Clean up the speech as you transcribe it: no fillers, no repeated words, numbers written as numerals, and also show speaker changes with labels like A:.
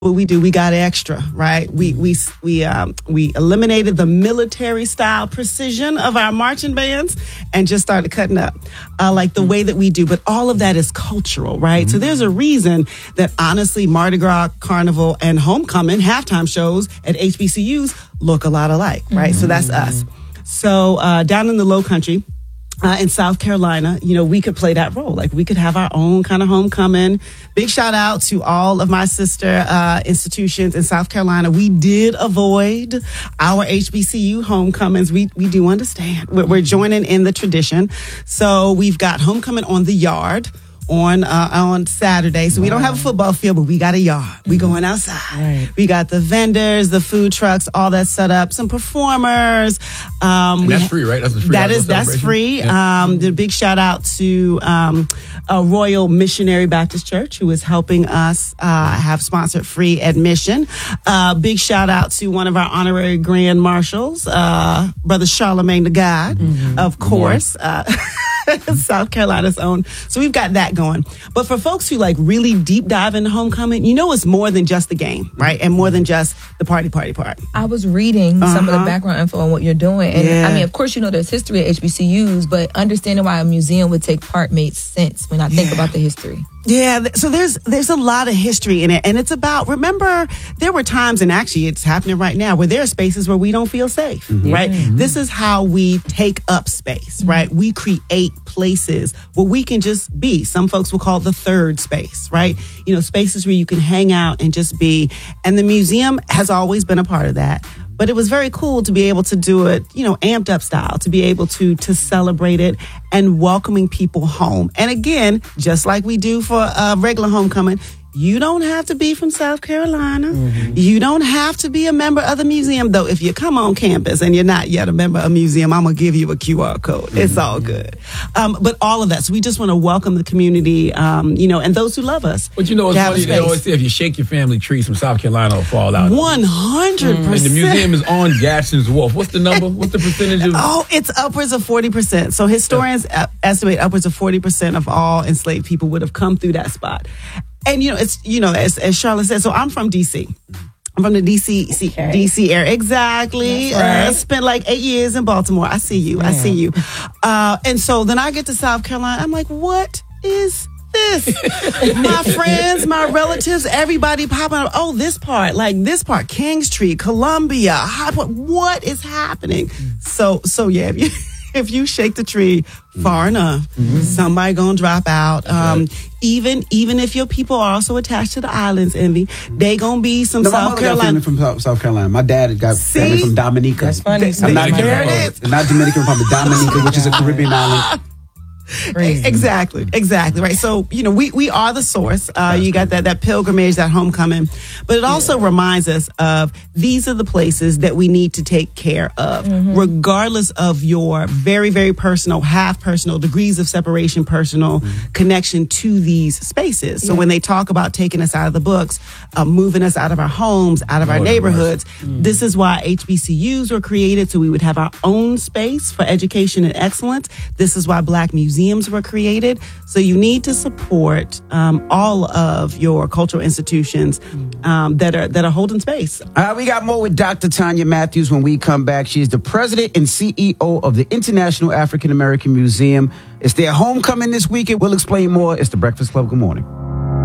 A: what we do, we got extra, right? We eliminated the military style precision of our marching bands and just started cutting up like the way that we do. But all of that is cultural, right? So there's a reason that honestly Mardi Gras, Carnival, and Homecoming halftime shows at HBCUs look a lot alike, right? So that's us. So down in the Low Country, in South Carolina, we could play that role. Like we could have our own kind of homecoming. Big shout out to all of my sister institutions in South Carolina. We did avoid our HBCU homecomings. We do understand. We're joining in the tradition. So we've got homecoming on the yard on Saturday. So we don't have a football field, but we got a yard. We going outside. Right. We got the vendors, the food trucks, all that set up, some performers.
B: And that's free, right?
A: That's free. Yeah. The big shout out to Royal Missionary Baptist Church, who is helping us have sponsored free admission. Big shout out to one of our honorary grand marshals, Brother Charlemagne the God, of course. South Carolina's own. So we've got that going. But for folks who like really deep dive into homecoming, it's more than just the game, right? And more than just the party part.
C: I was reading some of the background info on what you're doing. And I mean, of course, there's history at HBCUs, but understanding why a museum would take part made sense when I think about the history.
A: Yeah, so there's a lot of history in it, and it's about, remember, there were times, and actually it's happening right now, where there are spaces where we don't feel safe, right? This is how we take up space, right? We create places where we can just be. Some folks will call it the third space, right? Spaces where you can hang out and just be, and the museum has always been a part of that. But it was very cool to be able to do it, amped up style, to be able to celebrate it and welcoming people home. And again, just like we do for regular homecoming, you don't have to be from South Carolina. You don't have to be a member of the museum, though. If you come on campus and you're not yet a member of a museum, I'm going to give you a QR code. It's all good. But all of that. So we just want to welcome the community, and those who love us.
B: But it's funny, they always say if you shake your family tree, some South Carolina will fall out.
A: 100%.
B: And the museum is on Jackson's Wharf. What's the number? What's the percentage of?
A: Oh, it's upwards of 40%. So historians estimate upwards of 40% of all enslaved people would have come through that spot. And, it's, as Charlotte said, so I'm from D.C. I'm from the D.C. area. Exactly. Right. Spent like 8 years in Baltimore. I see you. And so then I get to South Carolina. I'm like, what is this? My friends, my relatives, everybody popping up. Oh, this part, Kingstree, Columbia, High Point. What is happening? So yeah, if you shake the tree far enough, somebody gonna drop out. Even if your people are also attached to the islands, Envy, they gonna be some South Carolina.
D: Got family from South Carolina. My dad got family from Dominica.
C: That's funny.
D: I'm not Dominican Republic, Dominica, which is a Caribbean island.
A: Crazy. Exactly. Right. So, we are the source. You got that pilgrimage, that homecoming. But it also reminds us of these are the places that we need to take care of, regardless of your very, very personal, half personal, degrees of separation, personal connection to these spaces. So when they talk about taking us out of the books, moving us out of our homes, out of our neighborhoods, this is why HBCUs were created, so we would have our own space for education and excellence. This is why Black museums were created. So you need to support all of your cultural institutions that are holding space.
D: We got more with Dr. Tanya Matthews when we come back. She's the president and CEO of the International African American Museum. It's their homecoming this weekend. We'll explain more. It's The Breakfast Club. Good morning.